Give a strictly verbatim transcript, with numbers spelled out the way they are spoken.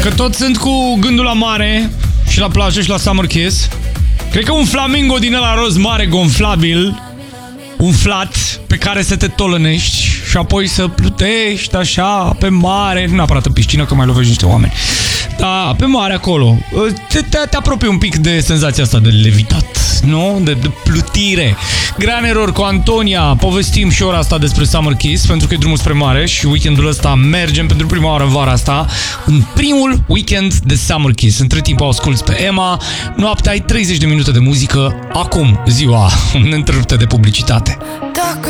că toți sunt cu gândul la mare și la plajă și la Summer Kiss. Cred că un flamingo din ăla roz mare, gonflabil, umflat, pe care să te tolănești și apoi să plutești așa pe mare, nu neapărat în piscină, că mai lovești niște oameni. Da, pe mare acolo. Te, te, te apropii un pic de senzația asta de levitat, nu? De, de plutire. Gran error cu Antonia. Povestim și ora asta despre Summer Kiss, pentru că e drumul spre mare și weekendul ăsta mergem pentru prima oară în vara asta în primul weekend de Summer Kiss. Între timp asculți pe Emma. Noaptea ai treizeci de minute de muzică. Acum ziua întreruptă de publicitate. Dacă